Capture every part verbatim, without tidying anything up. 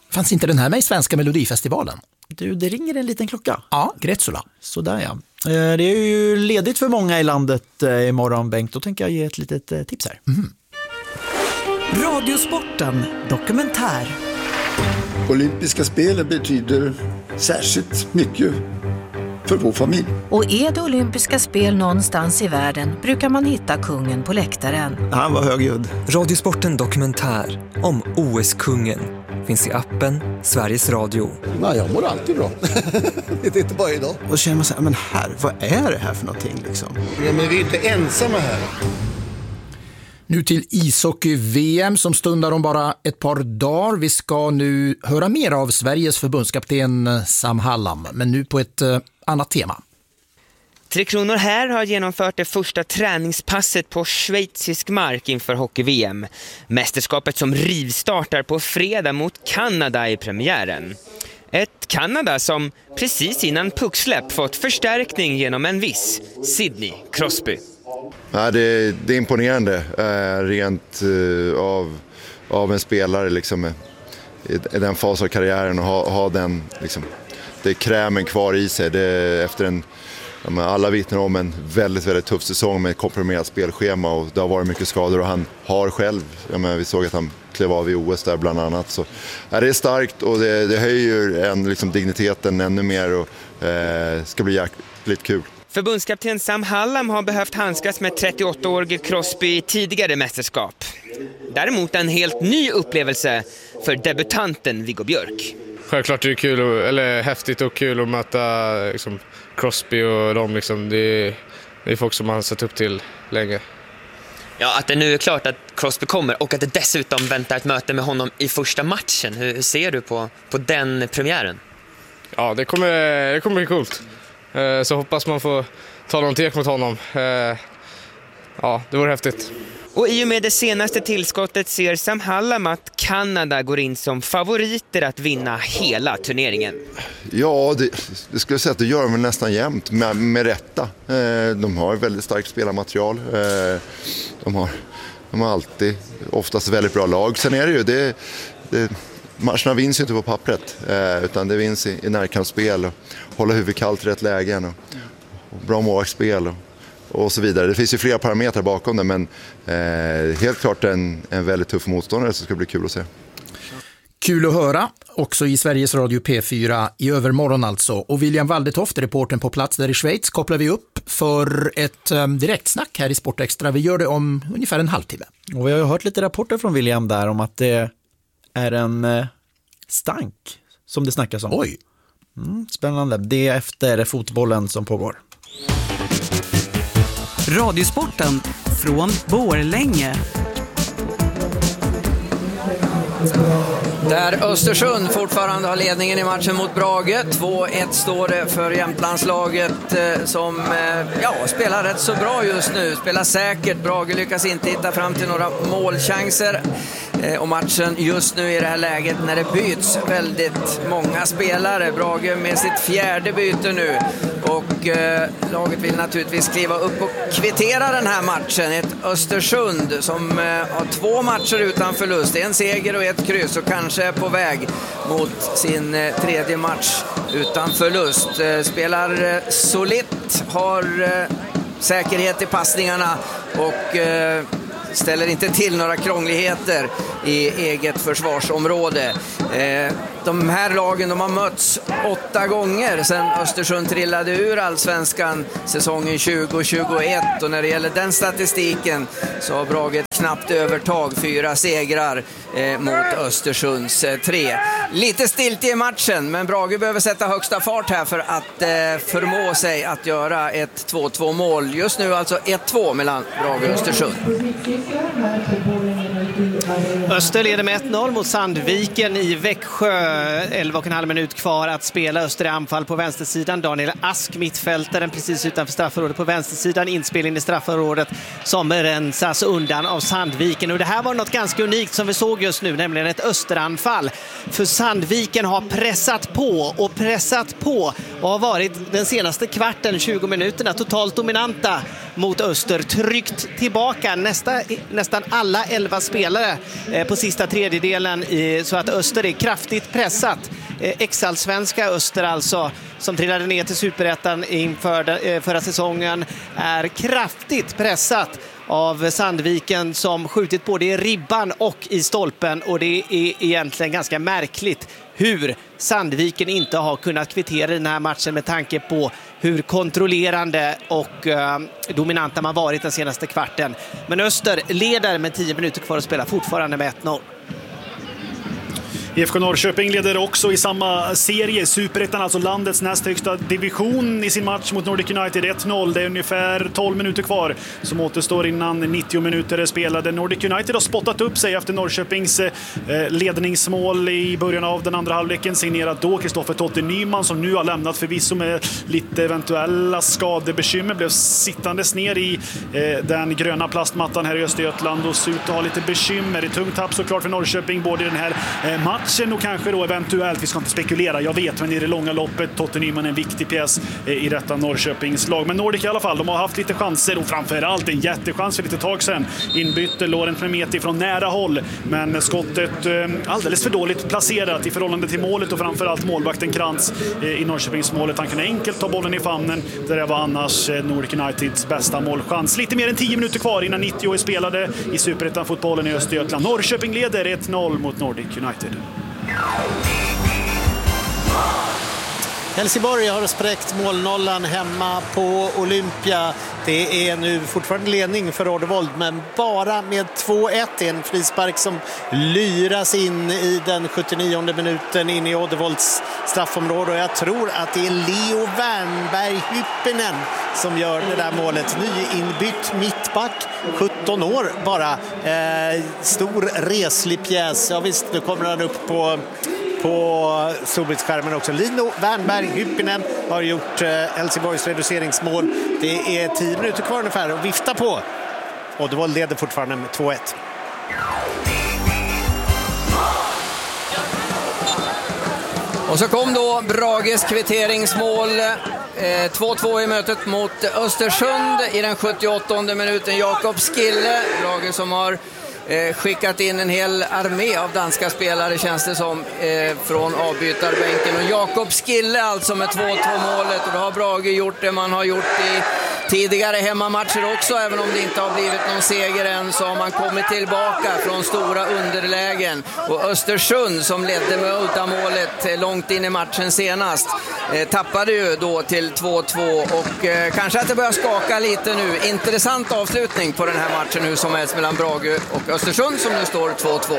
Fanns inte den här med i svenska Melodifestivalen? Du, det ringer en liten klocka. Ja, Grätsola. Sådär ja. Det är ju ledigt för många i landet imorgon, Bengt. Då tänker jag ge ett litet tips här. Mm. Radiosporten dokumentär. Olympiska spelen betyder särskilt mycket för vår familj. Och är det olympiska spel någonstans i världen brukar man hitta kungen på läktaren. Han var högljudd. Radiosporten dokumentär om O S-kungen finns i appen Sveriges Radio. Nej, jag mår alltid bra. Det är inte bara idag. Och så känner man så här, men här, vad är det här för någonting liksom? Ja, men vi är inte ensamma här. Nu till ishockey-V M som stundar om bara ett par dagar. Vi ska nu höra mer av Sveriges förbundskapten Sam Hallam, men nu på ett uh, annat tema. Tre Kronor här har genomfört det första träningspasset på schweizisk mark inför hockey-V M. Mästerskapet som rivstartar på fredag mot Kanada i premiären. Ett Kanada som precis innan pucksläpp fått förstärkning genom en viss Sidney Crosby. Ja, det, det är imponerande eh, rent eh, av, av en spelare liksom, i, i den fas av karriären och ha, ha den liksom, det är krämen kvar i sig. Det, efter en, ja, men alla vittnar om en väldigt, väldigt tuff säsong med ett komprimerat spelschema och det har varit mycket skador och han har själv, ja, men vi såg att han klev av i O S där bland annat. Så, ja, det är starkt och det, det höjer en, liksom, digniteten ännu mer och eh, ska bli jäkligt kul. Förbundskapten Sam Hallam har behövt handskas med trettioåtta-årige Crosby i tidigare mästerskap. Däremot en helt ny upplevelse för debutanten Viggo Björk. Självklart är det kul och, eller häftigt och kul att möta liksom, Crosby och dem. Liksom, det, är, det är folk som man har sett upp till länge. Ja, att det nu är klart att Crosby kommer och att det dessutom väntar ett möte med honom i första matchen. Hur, hur ser du på, på den premiären? Ja, det kommer, det kommer bli coolt. Så hoppas man får ta någon tek mot honom. Ja, det vore häftigt. Och i och med det senaste tillskottet ser Sam Hallam att Kanada går in som favoriter att vinna hela turneringen. Ja, det, det skulle jag säga att det gör de nästan jämt med, med rätta. De har väldigt starkt spelarmaterial. De har, de har alltid oftast väldigt bra lag. Sen är det ju det... det matcherna vinns ju inte på pappret, eh, utan det vinns i, i närkampsspel och hålla huvudet kallt i rätt lägen och, och bra målvaktsspel och, och så vidare. Det finns ju flera parametrar bakom det, men eh, helt klart en, en väldigt tuff motståndare så ska det bli kul att se. Kul att höra, också i Sveriges Radio P fyra i övermorgon alltså. Och William Waldetoft, reportern på plats där i Schweiz, kopplar vi upp för ett um, direktsnack här i Sportextra. Vi gör det om ungefär en halvtimme. Och vi har ju hört lite rapporter från William där om att det är en eh, stank som det snackas om. Oj. Mm, spännande. Det är efter fotbollen som pågår. Radiosporten från Borlänge. Där Östersund fortfarande har ledningen i matchen mot Brage. två ett står det för Jämtlandslaget eh, som eh, ja, spelar rätt så bra just nu. Spelar säkert. Brage lyckas inte hitta fram till några målchanser. Eh, och matchen just nu i det här läget när det byts väldigt många spelare. Brage med sitt fjärde byte nu. Och eh, laget vill naturligtvis kliva upp och kvittera den här matchen. Ett Östersund som eh, har två matcher utan förlust. En seger och ett kryss och kanske är på väg mot sin eh, tredje match utan förlust. Eh, spelar eh, solitt, har eh, säkerhet i passningarna och eh, ställer inte till några krångligheter i eget försvarsområde. Eh, de här lagen de har mötts åtta gånger sedan Östersund trillade ur Allsvenskan säsongen tjugo tjugoett, och när det gäller den statistiken så har Brage ett knappt övertag, fyra segrar eh, mot Östersunds eh, tre. Lite stilt i matchen, men Brage behöver sätta högsta fart här för att eh, förmå sig att göra ett två två mål. Just nu alltså ett två mellan Brage och Östersund. Öster leder med ett noll mot Sandviken i Växjö. elva och en halv minut kvar att spela. Öster i anfall på vänstersidan. Daniel Ask, mittfältaren precis utanför straffområdet på vänstersidan. Inspelning i straffområdet som rensas undan av Sandviken. Och det här var något ganska unikt som vi såg just nu, nämligen ett Österanfall. För Sandviken har pressat på och pressat på och har varit den senaste kvarten, tjugo minuterna, totalt dominanta mot Öster tryckt tillbaka nästa, nästan alla elva spelare eh, på sista tredjedelen i, så att Öster är kraftigt pressat. Eh, Ex-allsvenska Öster alltså, som trillade ner till Superettan inför eh, förra säsongen, är kraftigt pressat av Sandviken som skjutit både i ribban och i stolpen, och det är egentligen ganska märkligt hur Sandviken inte har kunnat kvittera den här matchen med tanke på hur kontrollerande och eh, dominanta man varit den senaste kvarten. Men Öster leder med tio minuter kvar att spela, fortfarande med ett noll. I F K Norrköping leder också i samma serie, Superettan, alltså landets näst högsta division, i sin match mot Nordic United ett noll. Det är ungefär tolv minuter kvar som återstår innan nittio minuter är spelade. Nordic United har spottat upp sig efter Norrköpings eh, ledningsmål i början av den andra halvleken, signerat då Kristoffer Totte Nyman, som nu har lämnat förvisso med lite eventuella skadebekymmer, blev sittandes ner i eh, den gröna plastmattan här i Östergötland och ser ut att ha lite bekymmer. Det är tungt tapp såklart för Norrköping, både i den här eh, matchen och kanske då eventuellt, vi ska inte spekulera, jag vet, men i det långa loppet Totte Nyman är en viktig pjäs i detta Norrköpings lag. Men Nordic i alla fall, de har haft lite chanser och framförallt en jättechans för lite tag sedan. Inbytte Laurent Mehmeti från nära håll, men skottet alldeles för dåligt placerat i förhållande till målet och framförallt målvakten Krantz i Norrköpings målet. Han kunde enkelt ta bollen i famnen, där det var annars Nordic Uniteds bästa målchans. Lite mer än tio minuter kvar innan nittio är spelade i Superettan-fotbollen i Östergötland. Norrköping leder ett noll mot Nordic United. Helsingborg har spräckt målnollan hemma på Olympia. Det är nu fortfarande ledning för Oddevold, men bara med två ett. En frispark som lyras in i den sjuttionionde minuten in i Oddevolds straffområde. Och jag tror att det är Leo Wernberg Hyppinen som gör det där målet. Nyinbytt mittback, sjutton år bara. Eh, stor reslig pjäs. Ja visst, nu kommer han upp på... på storbildsskärmen också. Lino Wernberg Hyppinen har gjort eh, Helsingborgs reduceringsmål. Det är tio minuter kvar ungefär att vifta på. Och det var leder fortfarande med två ett. Och så kom då Brages kvitteringsmål. två två i mötet mot Östersund i den sjuttioåttonde minuten. Jakob Skille, Brage som har Eh, skickat in en hel armé av danska spelare, känns det som, eh, från avbytarbänken. Och Jakob Skille alltså med två två målet, och då har Brage gjort det man har gjort i tidigare hemmamatcher också. Även om det inte har blivit någon seger än, så har man kommit tillbaka från stora underlägen. Och Östersund, som ledde med uddamålet långt in i matchen senast, eh, tappade ju då till två två, och eh, kanske att det börjar skaka lite nu. Intressant avslutning på den här matchen nu som helst mellan Brage och Östersund, som nu står två två.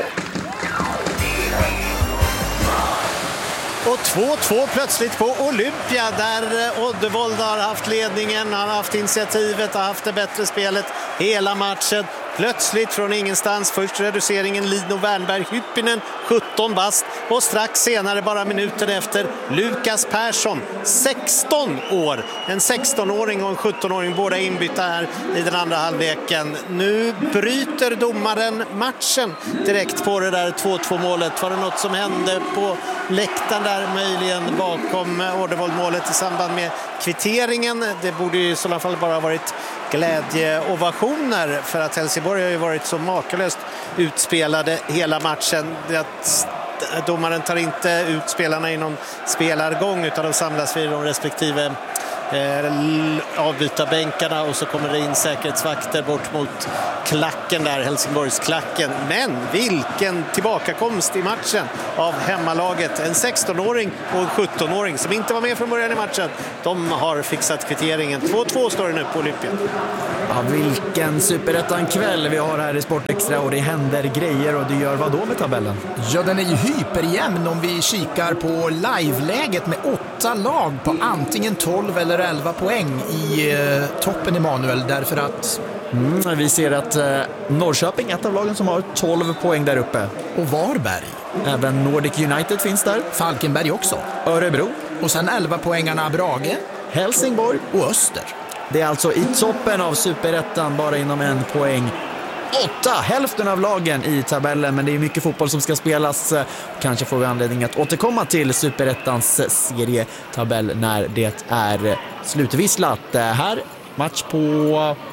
Och två två plötsligt på Olympia, där Oddevold har haft ledningen, har haft initiativet, har haft det bättre spelet hela matchen. Plötsligt från ingenstans, först reduceringen Lino Wernberg Hyppinen, sjutton bast, och strax senare, bara minuter efter, Lukas Persson, sexton år. En sexton-åring och en sjutton-åring, båda inbytta här i den andra halvleken. Nu bryter domaren matchen direkt på det där två två målet. Var det något som hände på läktaren där, möjligen bakom Oddevold-målet i samband med kvitteringen? Det borde i så fall bara ha varit glädjeovationer, för att Helsingborg har ju varit så makalöst utspelade hela matchen. Att domaren tar inte ut spelarna i någon spelargång, utan de samlas vid de respektive eh, avbytarbänkarna, och så kommer det in säkerhetsvakter bort mot klacken där, Helsingborgs klacken. Men vilken tillbakakomst i matchen av hemmalaget. En sexton-åring och en sjutton-åring som inte var med från början i matchen. De har fixat kvitteringen. två två står det nu på Olympia. Ja, vilken superettan-kväll vi har här i Sportextra, och det händer grejer, och det gör vad då med tabellen? Ja, den är ju hyperjämn om vi kikar på live-läget med åtta lag på antingen tolv eller elva poäng i eh, toppen, Emanuel, därför att Mm, vi ser att eh, Norrköping är ett av lagen som har tolv poäng där uppe. Och Varberg. Även Nordic United finns där. Falkenberg också. Örebro. Och sen elva poängarna Brage, Helsingborg och Öster. Det är alltså i toppen av superettan, bara inom en poäng. Åtta, hälften av lagen i tabellen, men det är mycket fotboll som ska spelas. Kanske får vi anledning att återkomma till superettans serietabell när det är slutvisslat. Här match på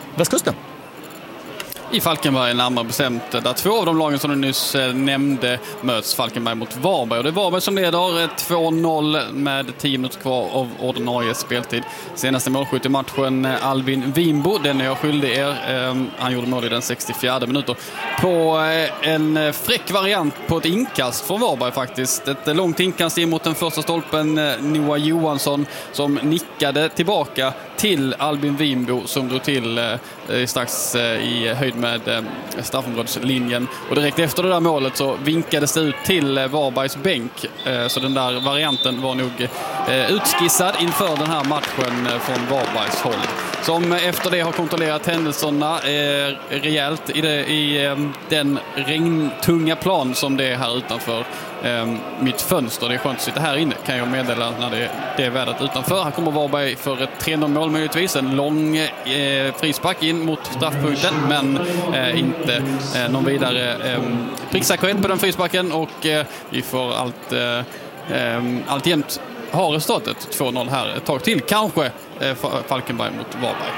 västkusten. I Falkenberg närmare bestämt, där två av de lagen som du nyss nämnde möts. Falkenberg mot Varberg, och det är Varberg som leder två noll med tio minuter kvar av ordinarie speltid. Senaste målskytt i matchen, Albin Wimbo, den är jag skyldig er. Han gjorde mål i den sextiofjärde minuten på en fräck variant på ett inkast från Varberg faktiskt. Ett långt inkast in mot den första stolpen, Noah Johansson som nickade tillbaka till Albin Wimbo som drog till eh, strax eh, i höjd med eh, straffområdeslinjen. Och direkt efter det där målet så vinkades det ut till eh, Varbergs bänk. Eh, så den där varianten var nog eh, utskissad inför den här matchen eh, från Varbergs håll. Som efter det har kontrollerat händelserna eh, rejält i, det, i eh, den regntunga plan som det är här utanför eh, mitt fönster. Det är skönt att sitta här inne, kan jag meddela, när det, det är vädret utanför. Här kommer Varberg för ett tre noll mål möjligtvis. En lång eh, frispark in mot straffpunkten, men eh, inte eh, någon vidare eh, pricksäkerhet på den frisparken, och eh, vi får allt, eh, eh, alltjämt ha resultatet två noll här ett tag till. Kanske eh, Falkenberg mot Varberg.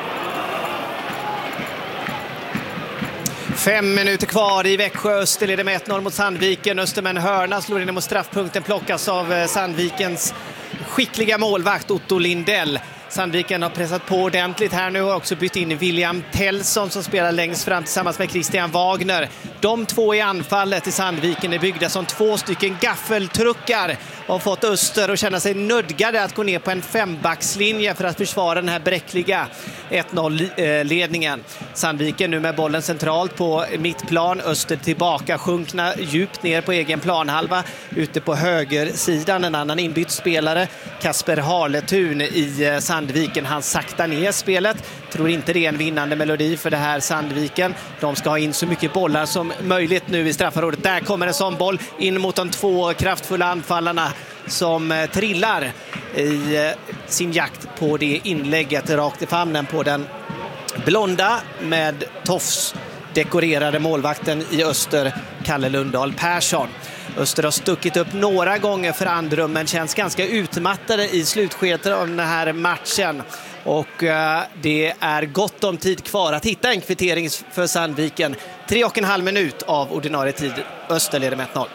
Fem minuter kvar i Växjö. Öster leder med ett noll mot Sandviken. Öster med en hörna slår in mot straffpunkten, plockas av Sandvikens skickliga målvakt Otto Lindell. Sandviken har pressat på ordentligt här nu och också bytt in William Tellson som spelar längst fram tillsammans med Christian Wagner. De två i anfallet i Sandviken är byggda som två stycken gaffeltruckar och har fått Öster att känna sig nödgade att gå ner på en fembackslinje för att försvara den här bräckliga ett noll-ledningen. Sandviken nu med bollen centralt på mittplan. Öster tillbaka, sjunkna djupt ner på egen planhalva. Ute på högersidan en annan inbytt spelare, Kasper Harletun i Sandviken. Han saktar ner spelet. Tror inte det är en vinnande melodi för det här Sandviken. De ska ha in så mycket bollar som möjligt nu i straffområdet. Där kommer en sån boll in mot de två kraftfulla anfallarna som trillar i sin jakt på det inlägget rakt i famnen på den blonda med tofs dekorerade målvakten i Öster, Kalle Lundahl Persson. Öster har stuckit upp några gånger för Andrum, men känns ganska utmattade i slutskedet av den här matchen. Och uh, det är gott om tid kvar att hitta en kvittering för Sandviken. Tre och en halv minut av ordinarie tid. Öster leder med ett noll.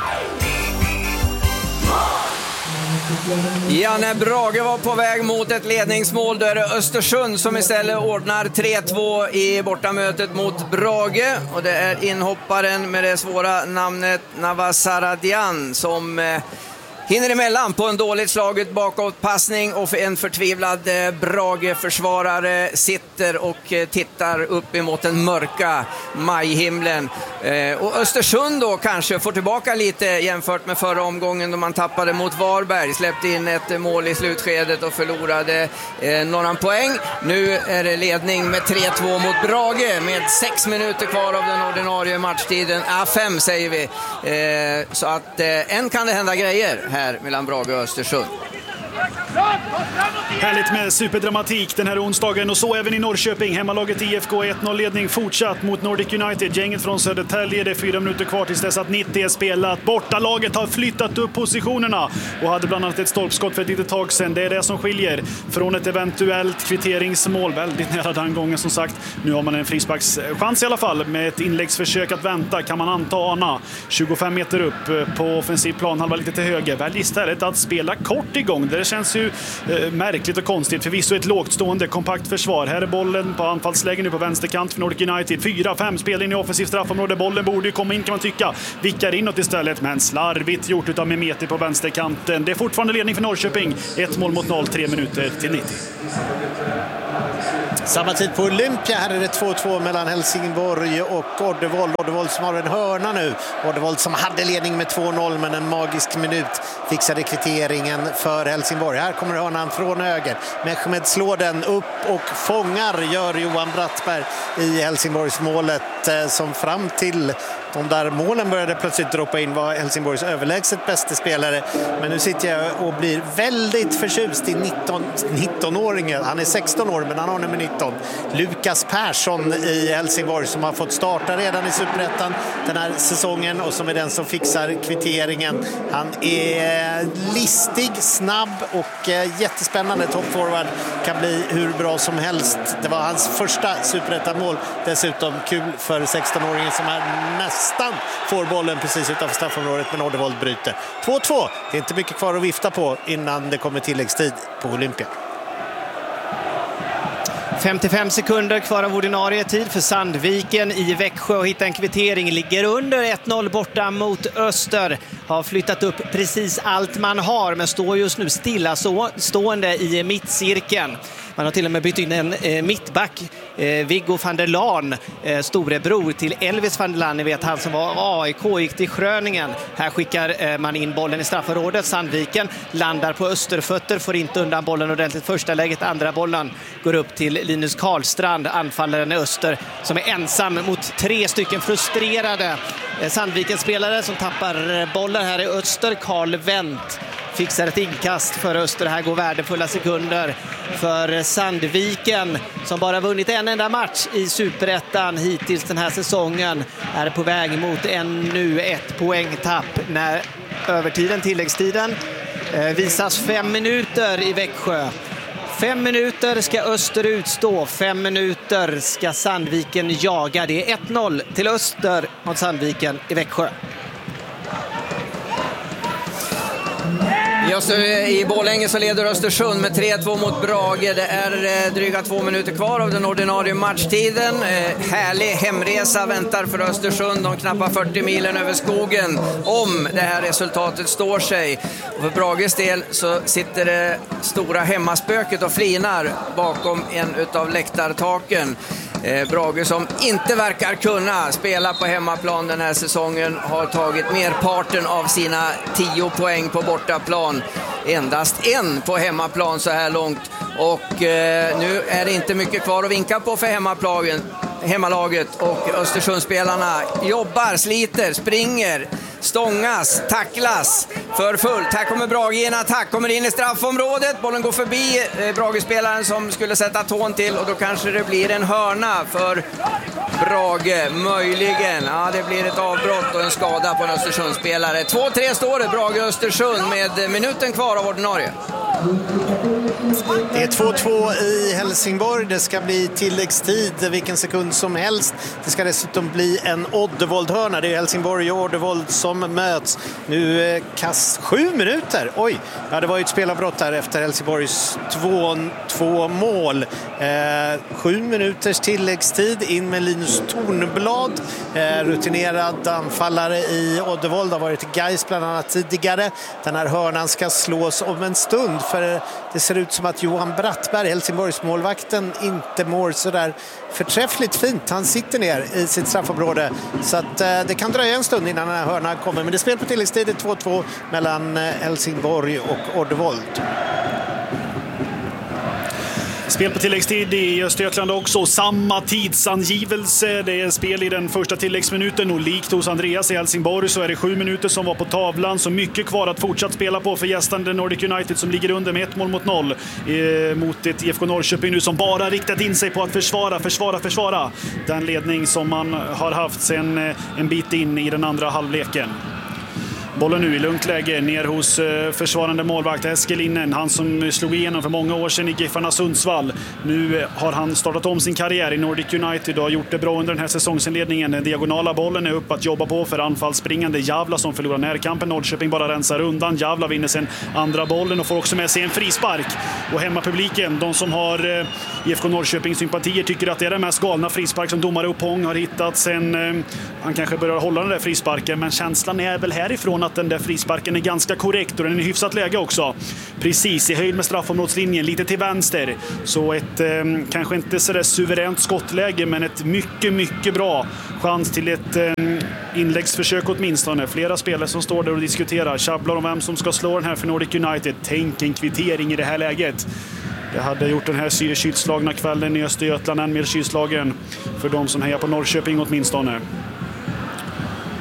Ja, när Brage var på väg mot ett ledningsmål, då är det Östersund som istället ordnar tre två i bortamötet mot Brage. Och det är inhopparen med det svåra namnet Navasaradian som eh, hinner emellan på en dåligt slaget bakåtpassning, och för en förtvivlad eh, Brage-försvarare sitter och eh, tittar upp emot den mörka majhimlen. Eh, och Östersund då kanske får tillbaka lite jämfört med förra omgången då man tappade mot Varberg, släppte in ett mål i slutskedet och förlorade eh, några poäng. Nu är det ledning med tre två mot Brage med sex minuter kvar av den ordinarie matchtiden. A fem säger vi. Eh, så att eh, än kan det hända grejer här mellan Brage och Östersund. Härligt med superdramatik den här onsdagen, och så även i Norrköping. Hemmalaget I F K ett noll-ledning fortsatt mot Nordic United. Gänget från Södertälje, det är fyra minuter kvar tills dess att nittio är spelat. Bortalaget har flyttat upp positionerna och hade bland annat ett stolpskott för ett litet tag sedan. Det är det som skiljer från ett eventuellt kvitteringsmål. Väldigt nära den gången som sagt. Nu har man en frisparkschans i alla fall med ett inläggsförsök att vänta, kan man anta ana. tjugofem meter upp på offensiv plan, halva lite till höger. Välj istället att spela kort igång. Det känns ju eh, märkligt och konstigt. Förvisso ett lågt stående kompakt försvar. Här är bollen på anfallsläge nu på vänsterkant för Nordic United. fyra fem spel in i offensiv straffområde. Bollen borde ju komma in, kan man tycka. Vickar inåt istället, men slarvigt gjort utav Mehmeti på vänsterkanten. Det är fortfarande ledning för Norrköping. Ett mål mot noll, tre minuter till nittio. Samma tid på Olympia. Här är det två två mellan Helsingborg och Oddevold. Oddevold som har en hörna nu. Oddevold som hade ledning med två noll, men en magisk minut fixade kvitteringen för Helsingborg. Här kommer hörnan från höger. Mehmet slår den upp och fångar, gör Johan Brattberg i Helsingborgsmålet som fram till De där målen började plötsligt droppa in, var Helsingborgs överlägset bästa spelare. Men nu sitter jag och blir väldigt förtjust i nitton-åringen. Han är sexton år, men han har nummer nitton. Lukas Persson i Helsingborg, som har fått starta redan i Superettan den här säsongen och som är den som fixar kvitteringen. Han är listig, snabb och jättespännande toppforward. Kan bli hur bra som helst. Det var hans första Superettan-mål. Dessutom kul för sexton-åringen som är nästan får bollen precis utanför straffområdet, men Oddevold bryter. två två. Det är inte mycket kvar att vifta på innan det kommer tilläggstid på Olympia. femtiofem sekunder kvar av ordinarie tid för Sandviken i Växjö och hitta en kvittering. Ligger under ett noll borta mot Öster. Har flyttat upp precis allt man har, men står just nu stilla så, stående i mittcirkeln. Man har till och med bytt in en eh, mittback, eh, Viggo van der Laan, eh, storebror till Elvis van der Laan. Ni vet, han som var A I K, gick till Schröningen. Här skickar eh, man in bollen i straffområdet. Sandviken landar på Österfötter, får inte undan bollen ordentligt första läget. Andra bollen går upp till Linus Karlstrand, anfallaren i Öster, som är ensam mot tre stycken frustrerade eh, Sandviken-spelare som tappar eh, bollar här i Öster. Karl Wendt fixar ett inkast för Öster. Här går värdefulla sekunder för Sandviken, som bara vunnit en enda match i Superettan hittills den här säsongen. Är på väg mot ännu ett poängtapp när övertiden, tilläggstiden, visas fem minuter i Växjö. Fem minuter ska Öster utstå, fem minuter ska Sandviken jaga. Det är ett noll till Öster mot Sandviken i Växjö. Just i Borlänge så leder Östersund med tre två mot Brage. Det är dryga två minuter kvar av den ordinarie matchtiden. Härlig hemresa väntar för Östersund, de knappa fyrtio milen över skogen, om det här resultatet står sig. Och för Brages del så sitter det stora hemmaspöket och flinar bakom en utav läktartaken. Eh, Brage, som inte verkar kunna spela på hemmaplan den här säsongen, har tagit merparten av sina tio poäng på bortaplan. Endast en på hemmaplan så här långt. Och eh, nu är det inte mycket kvar att vinka på för hemmaplagen, hemmalaget. Och Östersundsspelarna jobbar, sliter, springer, stångas, tacklas för fullt. Här kommer Brage i en attack, kommer in i straffområdet. Bollen går förbi eh, Brage-spelaren som skulle sätta tån till, och då kanske det blir en hörna för Brage, möjligen. Ja, det blir ett avbrott och en skada på en Östersundsspelare. två tre står det, Brage-Östersund, med minuten kvar av ordinarie. Det är två två i Helsingborg. Det ska bli tilläggstid vilken sekund som helst. Det ska dessutom bli en Oddevold-hörna. Det är Helsingborg och Oddevold som möts. Nu eh, kast sju minuter. Oj, ja, det var ju ett spelavbrott här efter Helsingborgs två två mål. Eh, sju minuters tilläggstid in med Linus Tornblad. Eh, rutinerad anfallare i Oddevold. Har varit i Gais bland annat tidigare. Den här hörnan ska slås om en stund, för det ser ut som att Johan Brattberg, Helsingborgs målvakten, inte mår så där förträffligt fint. Han sitter ner i sitt straffområde, så att eh, det kan dröja en stund innan den här hörnan kommer. Men det spelar på tilläggstid två två mellan eh, Helsingborg och Oddevold. Spel på tilläggstid i Östergötland också. Samma tidsangivelse. Det är spel i den första tilläggsminuten, och likt hos Andreas i Helsingborg så är det sju minuter som var på tavlan. Så mycket kvar att fortsatt spela på för gästande Nordic United, som ligger under med ett mål mot noll eh, mot ett I F K Norrköping nu som bara riktat in sig på att försvara, försvara, försvara den ledning som man har haft sedan eh, en bit in i den andra halvleken. Bollen nu i lugnt läge ner hos försvarande målvakt Eskelinen, han som slog igenom för många år sedan i Giffarna Sundsvall. Nu har han startat om sin karriär i Nordic United och har gjort det bra under den här säsongsinledningen. Den diagonala bollen är upp att jobba på för anfallsspringande Javla som förlorar närkampen. Norrköping bara rensar undan. Javla vinner sen andra bollen och får också med sig en frispark. Och hemmapubliken, de som har I F K Norrköping sympatier, tycker att det är den mest galna frispark som domare Uppång har hittat sen han kanske börjar hålla den där frisparken. Men känslan är väl härifrån att den där frisparken är ganska korrekt, och den är i hyfsat läge också. Precis i höjd med straffområdslinjen, lite till vänster. Så ett eh, kanske inte så där suveränt skottläge, men ett mycket, mycket bra chans till ett eh, inläggsförsök åtminstone. Flera spelare som står där och diskuterar, tjabblar om vem som ska slå den här för Nordic United. Tänk en kvittering i det här läget. Det hade gjort den här kylslagna kvällen i Östergötland än mer kylslagen för de som hejar på Norrköping åtminstone.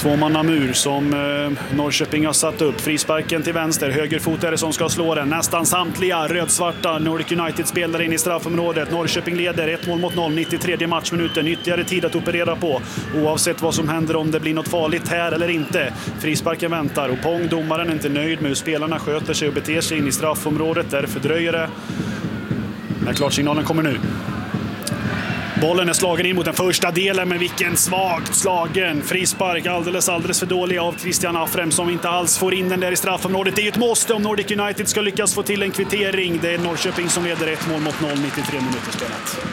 Tvåmannamur som eh, Norrköping har satt upp. Frisparken till vänster, högerfotare som ska slå den. Nästan samtliga rödsvarta Nordic United-spelare in i straffområdet. Norrköping leder ett mål mot noll, nittiotredje matchminuten. Ytterligare tid att operera på, oavsett vad som händer, om det blir något farligt här eller inte. Frisparken väntar och Pong, domaren, är inte nöjd med hur spelarna sköter sig och beter sig in i straffområdet. Därför dröjer det. När klartsignalen kommer nu. Bollen är slagen in mot den första delen, men vilken svagt slagen frispark, alldeles alldeles för dålig av Christian Afrem som inte alls får in den där i straffområdet. Det är ju ett måste om Nordic United ska lyckas få till en kvittering. Det är Norrköping som leder ett mål mot noll, nittiotre minuter spelat.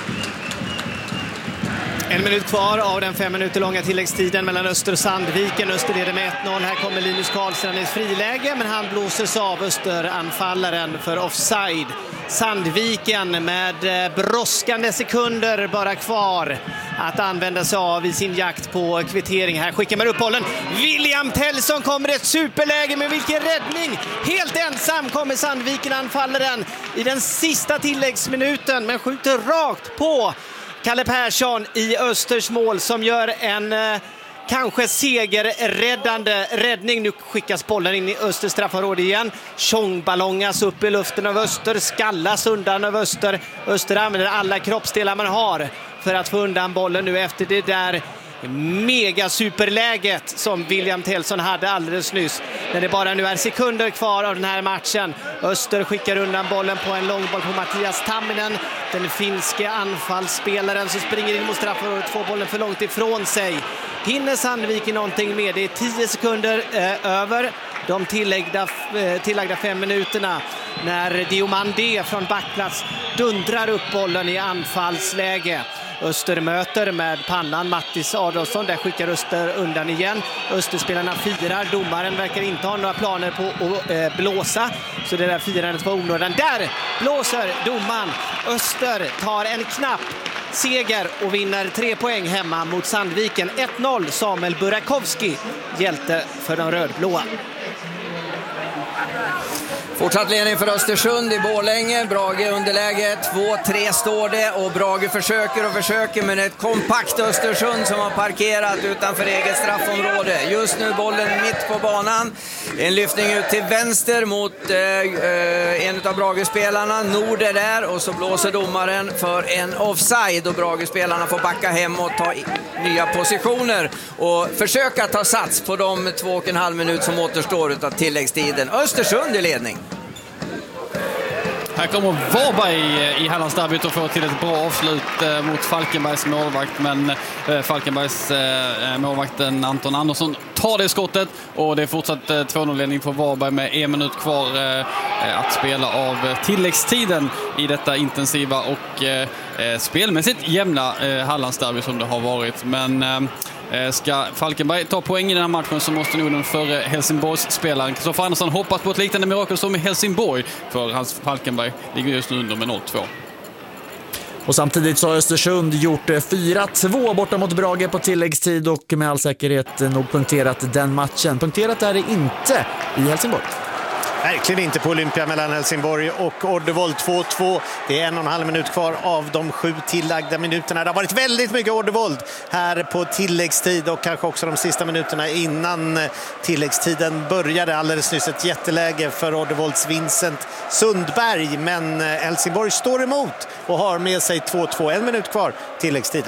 En minut kvar av den fem minuter långa tilläggstiden mellan Öster och Sandviken. Öster leder med ett noll. Här kommer Linus Karlsson i friläge, men han blåses av Öster-anfallaren för offside. Sandviken med brådskande sekunder bara kvar att använda sig av i sin jakt på kvittering. Här skickar man upp bollen. William Tellson kommer ett superläge, med vilken räddning! Helt ensam kommer Sandviken-anfallaren i den sista tilläggsminuten, men skjuter rakt på Kalle Persson i Östers mål som gör en eh, kanske segerräddande räddning. Nu skickas bollen in i Östers straffområde igen. Tjongballongas upp i luften av Öster, skallas undan av Öster. Öster använder alla kroppsdelar man har för att få undan bollen nu efter det där mega superläget som William Tellson hade alldeles nyss. När det bara nu är sekunder kvar av den här matchen. Öster skickar undan bollen på en långboll på Mattias Tamminen, den finske anfallsspelaren som springer in mot straffområdet, får bollen för långt ifrån sig. Hinner Sandviken någonting med? Det är tio sekunder eh, över de tilläggda, eh, tillagda fem minuterna när Diomandé från backplats dundrar upp bollen i anfallsläge. Öster möter med pannan Mattis Adolfsson. Där skickar Öster undan igen. Österspelarna firar. Domaren verkar inte ha några planer på att eh, blåsa. Så det där firandet var onödan. Där blåser domaren. Öster tar en knapp seger och vinner tre poäng hemma mot Sandviken. ett noll. Samuel Burakovsky, hjälte för de rödblåa. Fortsatt ledning för Östersund i Borlänge. Brage underläge, två tre står det och Brage försöker och försöker, men ett kompakt Östersund som har parkerat utanför eget straffområde. Just nu bollen mitt på banan. En lyftning ut till vänster mot eh, en av Brage-spelarna. Nord är där och så blåser domaren för en offside och Brage-spelarna får backa hem och ta nya positioner och försöka ta sats på de två och en halv minut som återstår av tilläggstiden. Östersund i ledning. Här kommer Varberg i Hallandsderbyt och får till ett bra avslut mot Falkenbergs målvakt, men Falkenbergs målvakten Anton Andersson tar det skottet och det är fortsatt två noll-ledning på Varberg med en minut kvar att spela av tilläggstiden i detta intensiva och spelmässigt jämna Hallandsderby som det har varit. Men ska Falkenberg ta poäng i den här matchen så måste nog den förre Helsingborgs spelaren Kristoffer Andersson hoppas på ett liknande mirakel som i Helsingborg, för hans Falkenberg ligger just nu under med noll två. Och samtidigt så har Östersund gjort fyra två borta mot Brage på tilläggstid och med all säkerhet nog punkterat den matchen. Punkterat är det inte i Helsingborg. Verkligen inte på Olympia mellan Helsingborg och Oddevold. Två två. Det är en och en halv minut kvar av de sju tillagda minuterna. Det har varit väldigt mycket Oddevold här på tilläggstid och kanske också de sista minuterna innan tilläggstiden började. Alldeles nyss ett jätteläge för Oddevolds Vincent Sundberg, men Helsingborg står emot och har med sig två två. En minut kvar tilläggstiden.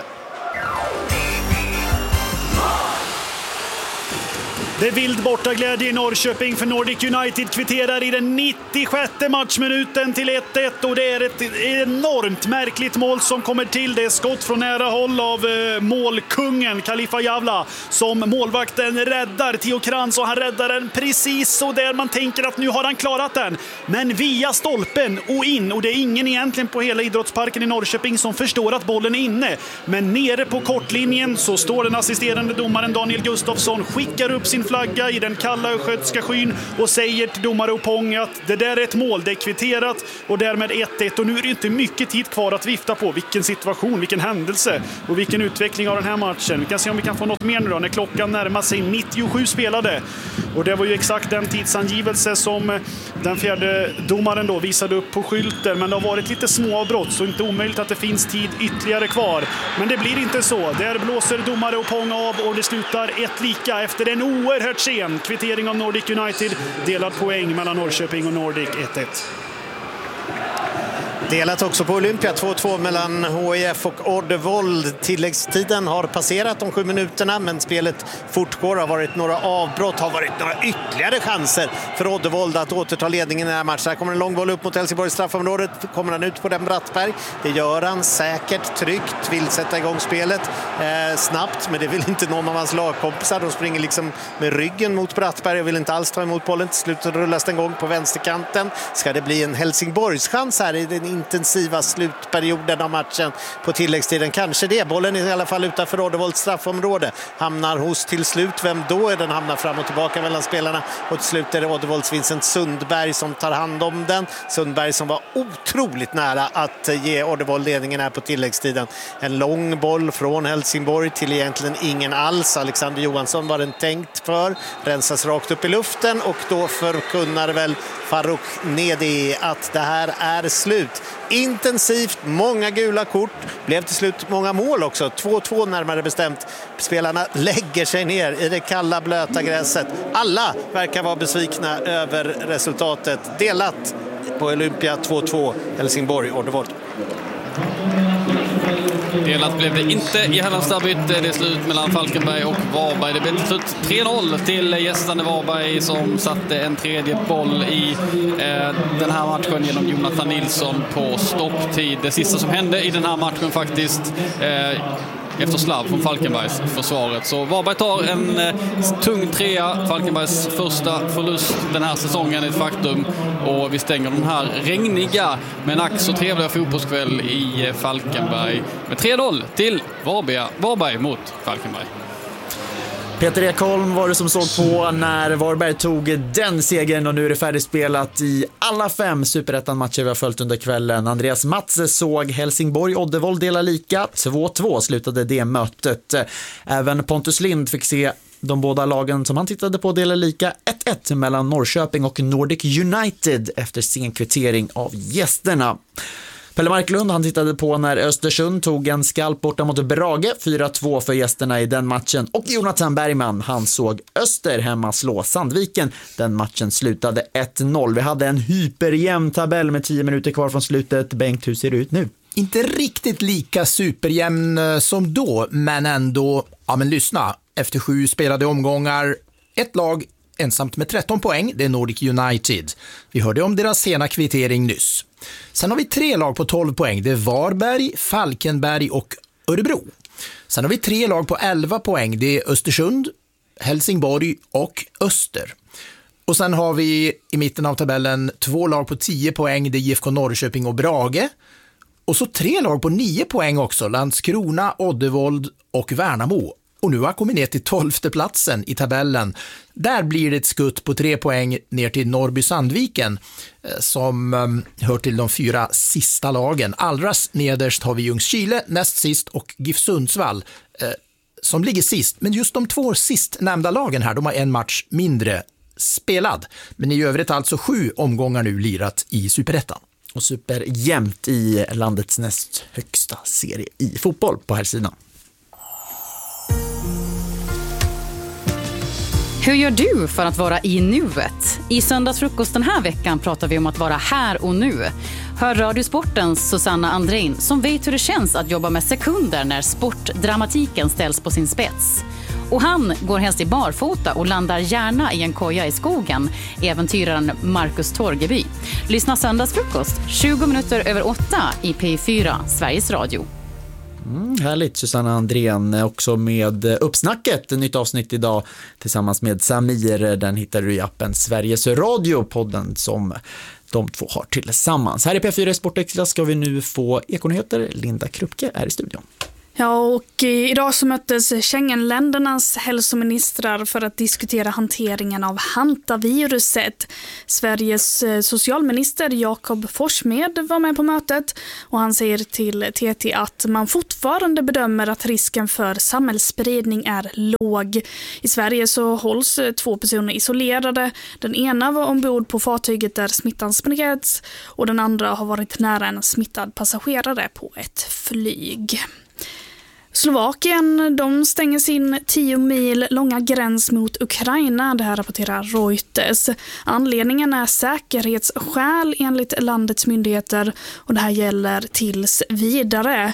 Det är vild bortaglädje i Norrköping för Nordic United kvitterar i den nittiosjätte matchminuten till ett ett och det är ett enormt märkligt mål som kommer till. Det är skott från nära håll av eh, målkungen Khalifa Javla som målvakten räddar Theo Krantz och han räddar den precis så där man tänker att nu har han klarat den. Men via stolpen och in, och det är ingen egentligen på hela idrottsparken i Norrköping som förstår att bollen är inne. Men nere på kortlinjen så står den assisterande domaren Daniel Gustafsson, skickar upp sin flagga i den kalla östgötska skyn och säger till domare Opong att det där är ett mål, det är kvitterat och därmed ett ett. Och nu är det inte mycket tid kvar att vifta på. Vilken situation, vilken händelse och vilken utveckling av den här matchen. Vi kan se om vi kan få något mer nu då när klockan närmar sig nittiosju spelade. Och det var ju exakt den tidsangivelse som den fjärde domaren då visade upp på skylten. Men det har varit lite småavbrott så inte omöjligt att det finns tid ytterligare kvar. Men det blir inte så. Där blåser domare Opong av och det slutar ett lika efter en oerhört sen kvittering av Nordic United. Delad poäng mellan Norrköping och Nordic ett ett. Delat också på Olympia, två två mellan H I F och Oddevold. Tilläggstiden har passerat de sju minuterna, men spelet fortgår. Har varit några avbrott, har varit några ytterligare chanser för Oddevold att återta ledningen i den här matchen. Här kommer en lång boll upp mot Helsingborgs straffområdet. Kommer han ut på den Brattberg? Det gör han säkert, tryggt, vill sätta igång spelet eh, snabbt, men det vill inte någon av hans lagkompisar. De springer liksom med ryggen mot Brattberg och vill inte alls ta emot bollen. Till slut rullas den igång på vänsterkanten. Ska det bli en Helsingborgs chans här i den intensiva slutperioden av matchen på tilläggstiden? Kanske det. Bollen är i alla fall utanför Oddevolds straffområde. Hamnar hos till slut. Vem då är den? Hamnar fram och tillbaka mellan spelarna. Och till slut är det Oddevolds Vincent Sundberg som tar hand om den. Sundberg som var otroligt nära att ge Oddevold ledningen här på tilläggstiden. En lång boll från Helsingborg till egentligen ingen alls. Alexander Johansson var den tänkt för. Rensas rakt upp i luften och då förkunnar väl Farouk Nedi att det här är slut. Intensivt, många gula kort, blev till slut många mål också, två två närmare bestämt. Spelarna lägger sig ner i det kalla blöta gräset. Alla verkar vara besvikna över resultatet. Delat på Olympia två två, Helsingborg Oddevold. Delat blev det inte i Halmstadbyt. Det är slut mellan Falkenberg och Varberg. Det blev till slut tre noll till gästande Varberg som satte en tredje boll i eh, den här matchen genom Jonathan Nilsson på stopptid. Det sista som hände i den här matchen faktiskt eh, efter slav från Falkenbergs försvaret. Så Varberg tar en eh, tung trea. Falkenbergs första förlust den här säsongen är ett faktum. Och vi stänger den här regniga men ack så trevliga fotbollskväll i eh, Falkenberg med tre noll till Varberg, Varberg mot Falkenberg. Peter Ekholm var det som såg på när Varberg tog den segern och nu är det färdigspelat i alla fem Superettan-matcher vi har följt under kvällen. Andreas Matze såg Helsingborg-Oddevold dela lika. två två slutade det mötet. Även Pontus Lind fick se de båda lagen som han tittade på dela lika ett ett mellan Norrköping och Nordic United efter sen kvittering av gästerna. Pelle Marklund han tittade på när Östersund tog en skalp borta mot Brage, fyra två för gästerna i den matchen. Och Jonathan Bergman han såg Öster hemma slå Sandviken. Den matchen slutade ett noll. Vi hade en hyperjämn tabell med tio minuter kvar från slutet. Bengt, hur ser det ut nu? Inte riktigt lika superjämn som då, men ändå, ja men lyssna. Efter sju spelade omgångar, ett lag ensamt med tretton poäng, det är Nordic United. Vi hörde om deras sena kvittering nyss. Sen har vi tre lag på tolv poäng, det är Varberg, Falkenberg och Örebro. Sen har vi tre lag på elva poäng, det är Östersund, Helsingborg och Öster. Och sen har vi i mitten av tabellen två lag på tio poäng, det är I F K Norrköping och Brage. Och så tre lag på nio poäng också, Landskrona, Oddevold och Värnamo. Och nu har jag kommit ner till tolfte platsen i tabellen. Där blir det ett skutt på tre poäng ner till Norrby-Sandviken som um, hör till de fyra sista lagen. Allra nederst har vi Ljungskile, näst sist och GIF Sundsvall eh, som ligger sist. Men just de två sist nämnda lagen här, de har en match mindre spelad. Men i övrigt alltså sju omgångar nu lirat i Superettan. Och superjämnt i landets näst högsta serie i fotboll på här sidan. Hur gör du för att vara i nuet? I söndagsfrukost den här veckan pratar vi om att vara här och nu. Hör Radiosportens Susanna Andrein som vet hur det känns att jobba med sekunder när sportdramatiken ställs på sin spets. Och han går helst i barfota och landar gärna i en koja i skogen, äventyraren Marcus Torgeby. Lyssna söndagsfrukost tjugo minuter över åtta i P fyra, Sveriges Radio. Mm, härligt, Susanna Andrén också med uppsnacket, ett nytt avsnitt idag tillsammans med Samir. Den hittar du i appen Sveriges Radio, podden som de två har tillsammans. Här i P fyra Sportextra ska vi nu få ekonyheter. Linda Krupke är i studion. Ja, och idag så möttes Schengenländernas hälsoministrar för att diskutera hanteringen av hantaviruset. Sveriges socialminister Jakob Forssmed var med på mötet och han säger till T T att man fortfarande bedömer att risken för samhällsspridning är låg. I Sverige så hålls två personer isolerade. Den ena var ombord på fartyget där smittan spreds och den andra har varit nära en smittad passagerare på ett flyg. Slovakien, de stänger sin tio mil långa gräns mot Ukraina, det här rapporterar Reuters. Anledningen är säkerhetsskäl enligt landets myndigheter och det här gäller tills vidare.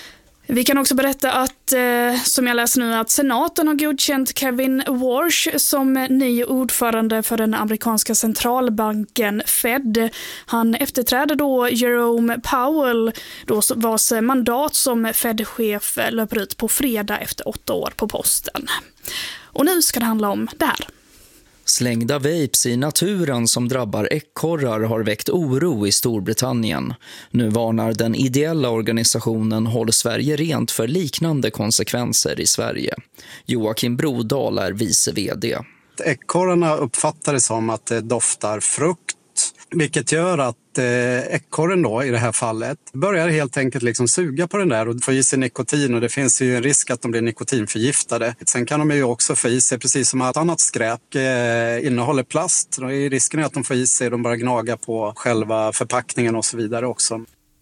Vi kan också berätta att, eh, som jag läser nu, att senaten har godkänt Kevin Warsh som ny ordförande för den amerikanska centralbanken Fed. Han efterträder då Jerome Powell, då vars mandat som Fed-chef löper ut på fredag efter åtta år på posten. Och nu ska det handla om det här. Slängda vapes i naturen som drabbar ekorrar har väckt oro i Storbritannien. Nu varnar den ideella organisationen Håll Sverige rent för liknande konsekvenser i Sverige. Joakim Brodal är vice vd. Ekorrarna uppfattar det som att det doftar frukt, vilket gör att ekorren då i det här fallet börjar helt enkelt liksom suga på den där och få i sig nikotin, och det finns ju en risk att de blir nikotinförgiftade. Sen kan de ju också få i sig, precis som att annat skräp eh, innehåller plast. Då är risken att de får i sig, de bara gnaga på själva förpackningen och så vidare också.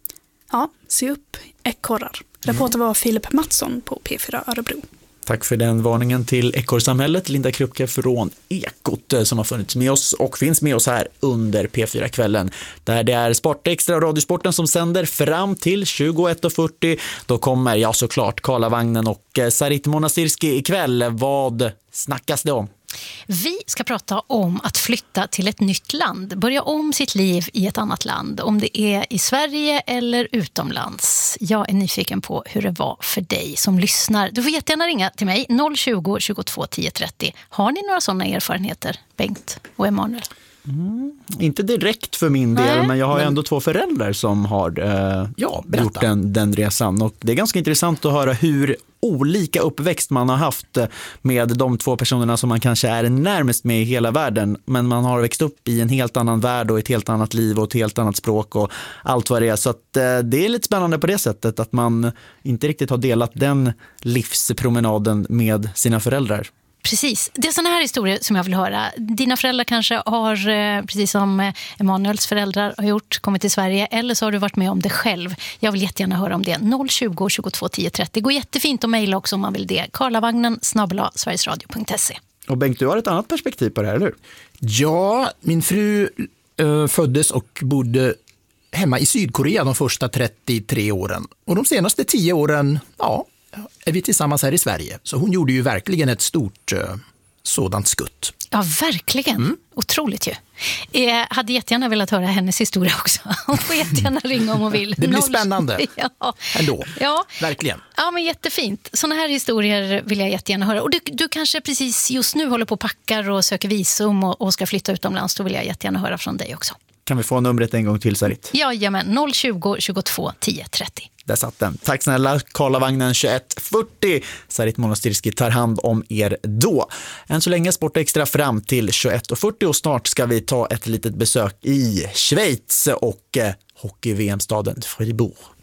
Ja, se upp ekorrar. Reporter var Filip Mattsson på P fyra Örebro. Tack för den varningen till ekorrsamhället, Linda Krupke från Ekot som har funnits med oss och finns med oss här under P fyra-kvällen. Där det är Sportextra och Radiosporten som sänder fram till tjugoett och fyrtio. Då kommer, ja såklart, Karlavagnen och Sarit Monastirski ikväll. Vad snackas det om? Vi ska prata om att flytta till ett nytt land, börja om sitt liv i ett annat land, om det är i Sverige eller utomlands. Jag är nyfiken på hur det var för dig som lyssnar. Du får jättegärna ringa till mig noll tjugo, tjugotvå, tio trettio. Har ni några sådana erfarenheter, Bengt och Emanuel? Mm, inte direkt för min del, Nej, men jag har men... ändå två föräldrar som har eh, ja, gjort den, den resan. Och det är ganska intressant att höra hur olika uppväxt man har haft med de två personerna som man kanske är närmast med i hela världen. Men man har växt upp i en helt annan värld och ett helt annat liv och ett helt annat språk och allt vad det är. Så att, eh, det är lite spännande på det sättet att man inte riktigt har delat den livspromenaden med sina föräldrar. Precis. Det är sådana här historier som jag vill höra. Dina föräldrar kanske har, precis som Emanuels föräldrar har gjort, kommit till Sverige, eller så har du varit med om det själv. Jag vill jättegärna höra om det. noll tjugo, tjugotvå, tio trettio. Det går jättefint att mejla också om man vill det. Karlavagnen snabel-a sverigesradio punkt se. Och Bengt, du har ett annat perspektiv på det här, eller hur? Ja, min fru äh, föddes och bodde hemma i Sydkorea de första trettiotre åren. Och de senaste tio åren, ja, är vi tillsammans här i Sverige. Så hon gjorde ju verkligen ett stort uh, sådant skutt. Ja, verkligen. Mm. Otroligt ju. Jag hade jättegärna velat höra hennes historia också. Hon får jättegärna ringa om hon vill. Det blir spännande. Ja. Ändå. Ja. Verkligen. Ja, men jättefint. Såna här historier vill jag jättegärna höra. Och du, du kanske precis just nu håller på och packar och söker visum och, och ska flytta utomlands. Då vill jag jättegärna höra från dig också. Kan vi få numret en gång till, Sarit? Jajamän, noll tjugo, tjugotvå, tio trettio. Där satt den. Tack snälla, Karlavagnen tjugoett fyrtio. Sarit Monastirski tar hand om er då. Än så länge Sportextra fram till tjugoett och fyrtio och snart ska vi ta ett litet besök i Schweiz och eh, hockey-V M-staden Fribourg.